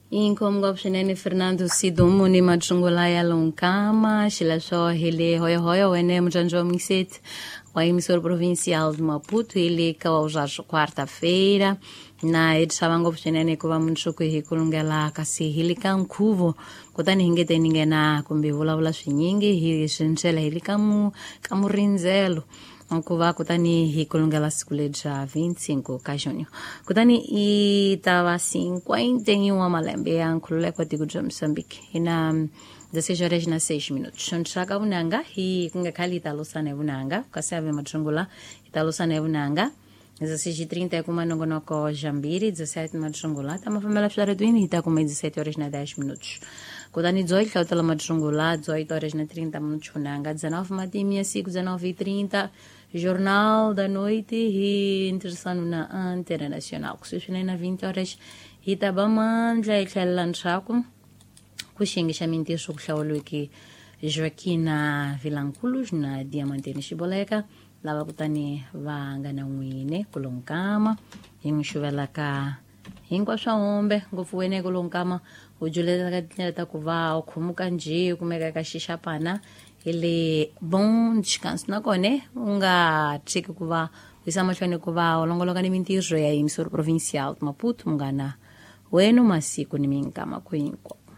Inkomgo pshenene Fernando Sidumu ni machungula ya Loncama, shilasho hele hoyo wene mjanjo mixet, wa emissora provincial de Maputo, ele kawajajo quarta-feira, na edsavango pshenene kuva munchuku hikulungela kasi hilika nkuvo, kutani hingete ningena kumbi vula shinyingi, hishenchela hilikamu kamurinzelo. Kuva kutani hikulungela sikuleja 25 kajunho. Kutani itava 51 malembe ya nkulule kwa tigu ja Moçambique. Ina 16 horas na 6 minutos. Shonchaka unanga hi kunga kali italosane unanga. Kasi ave machungula italosane unanga. 16h30 kuma nongonoko Jambiri, 17 machungula. Tama famela flara duini hita kuma 17 horas na 10 minutos. Kutani 18 kautala machungula, 18 horas na 30 minutos unanga. 19 matimia 19h30. Jornal da Noite e interessando na Antena Nacional. Kusushina na 20 horas Itabamandla e Tchalanchaco. Kushingisha mintisho kushauluki Joaquina Vilanculos na Diamantini Chiboleca. Lava kutani vanga na wine Kulonkama. Imushuvelaka Hingwa shaombe ngufuwene Kulonkama. Ujuleta katineta kuva okumuka nji kumeka kashisha pana. Ele bom descanso na kone unga chika kuva wisama chwane kuva olongoloka ni mintijo ya emissora provincial de Maputo mungana wenu masiku ni minkama kuinkwa.